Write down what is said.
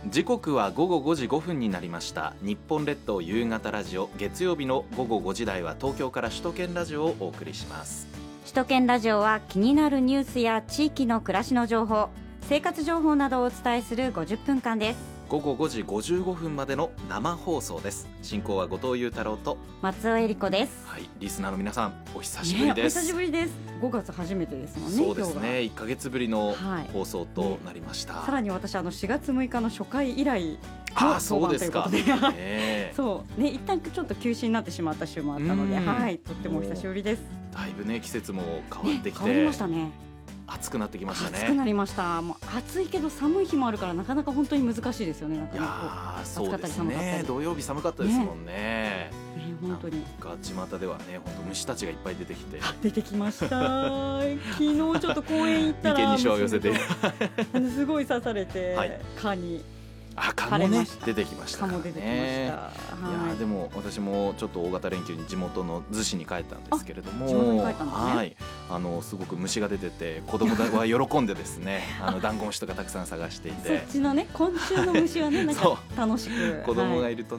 時刻は午後5時5分になりました。日本列島夕方ラジオ、月曜日の午後5時台は東京から首都圏ラジオをお送りします。 首都圏ラジオは気になるニュースや地域の暮らしの情報、生活情報などをお伝えする50分間です。 午後5時55分までの生放送です。進行は後藤裕太郎と松尾恵理子です。 はい、リスナーの皆さんお久しぶりです、 お久しぶりです。5月初めてですもんね。 そうですね、1ヶ月ぶりの放送となりました、 さらに私4月6日の初回以来の登板ということでそうね、一旦ちょっと休止になってしまった週もあったので、はい、とってもお久しぶりです。 だいぶね、季節も変わってきて、 変わりましたね。 暑くなってきましたね。 暑くなりました。もう暑いけど寒い日もあるからなかなか本当に難しいですよね。 いやそうですね、土曜日寒かったですもんね。 本当に巷ではね、本当虫たちがいっぱい出てきて出てきました昨日ちょっと公園行ったら眉間にしわを寄せてすごい刺されて、はい、蚊に蚊もね出てきましたからね。 蚊も出てきました、 いやでも私もちょっと大型連休に地元の逗子に帰ったんですけれども、 地元に帰ったんですね。 はい、すごく虫が出てて、子供は喜んでですねダンゴムシとかたくさん探していて、 そっちのね昆虫の虫はねなんか楽しく子供がいるとね、